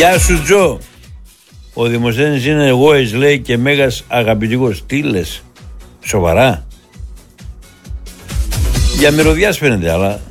Γεια σου Τζο. Ο Δημοσθένης είναι εγώ λέει και μέγας αγαπητικός. Τι λες, σοβαρά? Για μυρωδιάς φαίνεται, αλλά